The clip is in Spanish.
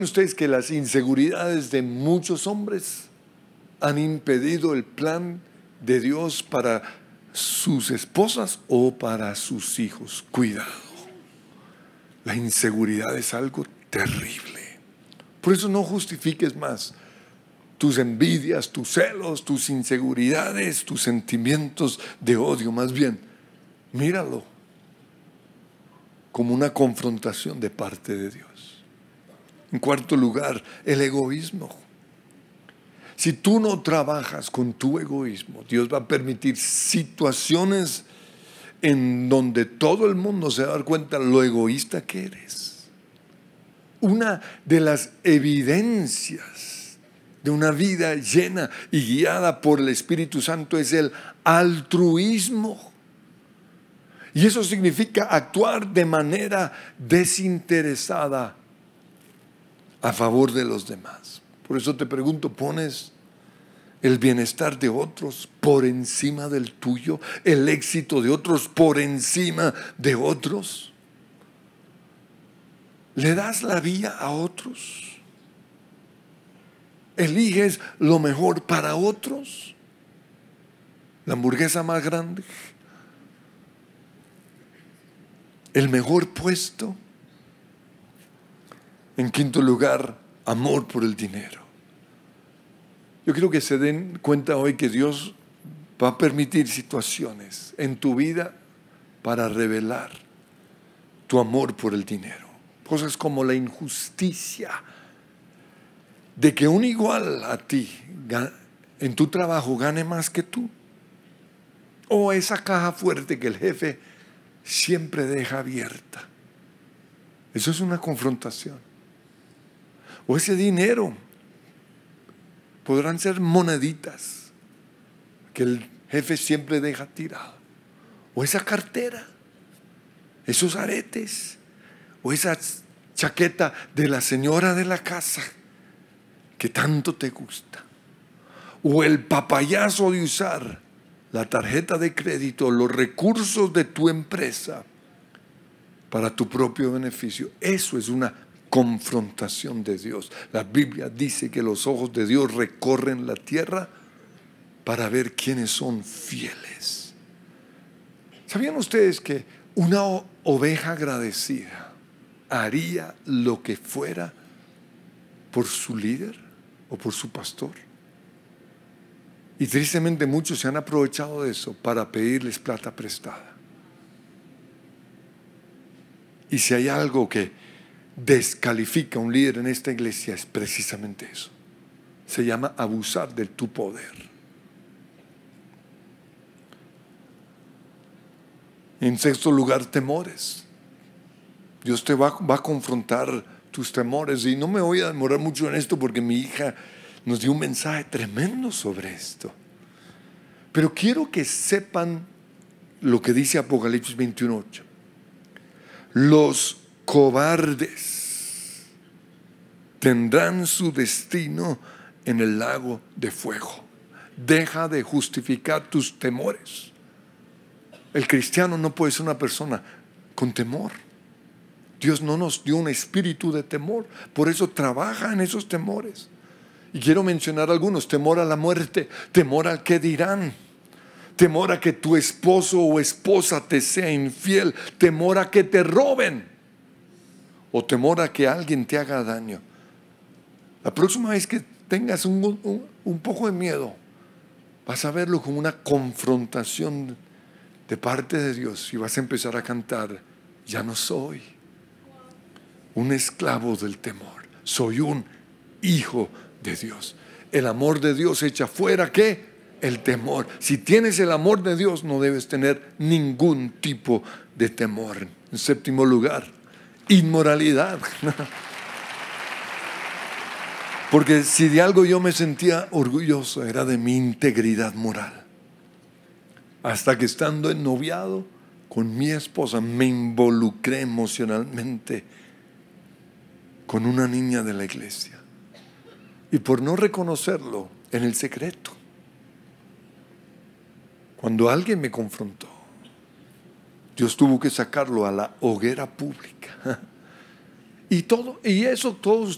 ustedes que las inseguridades de muchos hombres han impedido el plan de Dios para sus esposas o para sus hijos? Cuidado. La inseguridad es algo terrible. Por eso no justifiques más tus envidias, tus celos, tus inseguridades, tus sentimientos de odio. Más bien, míralo como una confrontación de parte de Dios. En cuarto lugar, el egoísmo. Si tú no trabajas con tu egoísmo, Dios va a permitir situaciones en donde todo el mundo se va a dar cuenta lo egoísta que eres. Una de las evidencias de una vida llena y guiada por el Espíritu Santo es el altruismo. Y eso significa actuar de manera desinteresada a favor de los demás. Por eso te pregunto, ¿pones el bienestar de otros por encima del tuyo? ¿El éxito de otros por encima de otros? ¿Le das la vía a otros? ¿Eliges lo mejor para otros? ¿La hamburguesa más grande? ¿El mejor puesto? En quinto lugar, amor por el dinero. Yo quiero que se den cuenta hoy que Dios va a permitir situaciones en tu vida para revelar tu amor por el dinero. Cosas como la injusticia de que un igual a ti en tu trabajo gane más que tú. O esa caja fuerte que el jefe siempre deja abierta. Eso es una confrontación. O ese dinero, podrán ser moneditas que el jefe siempre deja tirado. O esa cartera, esos aretes, o esa chaqueta de la señora de la casa que tanto te gusta. O el papayazo de usar la tarjeta de crédito, los recursos de tu empresa para tu propio beneficio. Eso es una confrontación de Dios. La Biblia dice que los ojos de Dios recorren la tierra para ver quiénes son fieles. ¿Sabían ustedes que una oveja agradecida haría lo que fuera por su líder o por su pastor? Y tristemente muchos se han aprovechado de eso para pedirles plata prestada. Y si hay algo que descalifica a un líder en esta iglesia es precisamente eso. Se llama abusar de tu poder. En sexto lugar, temores. Dios te va a confrontar tus temores. Y no me voy a demorar mucho en esto porque mi hija nos dio un mensaje tremendo sobre esto. Pero quiero que sepan lo que dice Apocalipsis 21:8. Los cobardes tendrán su destino en el lago de fuego. Deja de justificar tus temores. El cristiano no puede ser una persona con temor. Dios no nos dio un espíritu de temor. Por eso trabaja en esos temores. Y quiero mencionar algunos: temor a la muerte, temor al que dirán, temor a que tu esposo o esposa te sea infiel, temor a que te roben o temor a que alguien te haga daño. La próxima vez que tengas un poco de miedo, vas a verlo como una confrontación de parte de Dios y vas a empezar a cantar: ya no soy un esclavo del temor, soy un hijo de Dios. El amor de Dios echa fuera ¿qué? El temor. Si tienes el amor de Dios, no debes tener ningún tipo de temor. En séptimo lugar, inmoralidad. Porque si de algo yo me sentía orgulloso, era de mi integridad moral. Hasta que estando ennoviado con mi esposa, me involucré emocionalmente con una niña de la iglesia. Y por no reconocerlo en el secreto, cuando alguien me confrontó, Dios tuvo que sacarlo a la hoguera pública. Y eso todos